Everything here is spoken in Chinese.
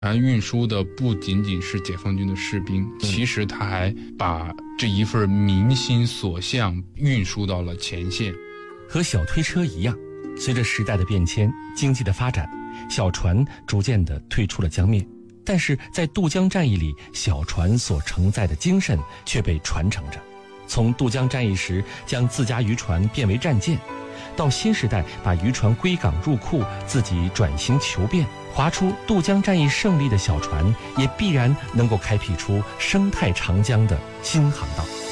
运输的不仅仅是解放军的士兵，其实他还把这一份民心所向运输到了前线。 和小推车一样，随着时代的变迁，经济的发展，小船逐渐地退出了江面，但是在渡江战役里，小船所承载的精神却被传承着。从渡江战役时将自家渔船变为战舰，到新时代把渔船归港入库，自己转型求变，划出渡江战役胜利的小船，也必然能够开辟出生态长江的新航道。